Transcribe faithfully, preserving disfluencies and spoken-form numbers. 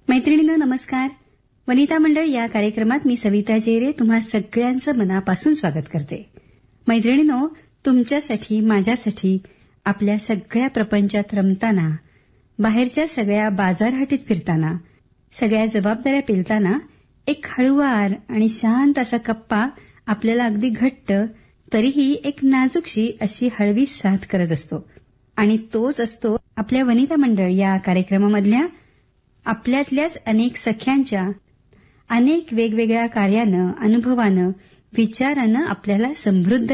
मैत्रिणींनो नमस्कार. वनिता मंडळ या कार्यक्रमात मी सविता जेरे तुम्हा सगळ्यांचं मनापासून स्वागत करते. मैत्रिणींनो, तुमच्यासाठी माझ्यासाठी आपल्या सगळ्या प्रपंचात रमताना, बाहेरच्या सगळ्या बाजारहाटीत फिरताना, सगळ्या जबाबदाऱ्या पेलताना एक हळुवार आणि शांत असा कप्पा आपल्याला अगदी घट्ट तरीही एक नाजूकशी अशी हळवी साथ करत असतो. आणि तोच असतो आपल्या वनिता मंडळ या कार्यक्रमामधल्या आपल्यातल्याच अनेक सख्यांच्या अनेक वेगवेगळ्या कार्यानं, अनुभवानं, विचारानं आपल्याला समृद्ध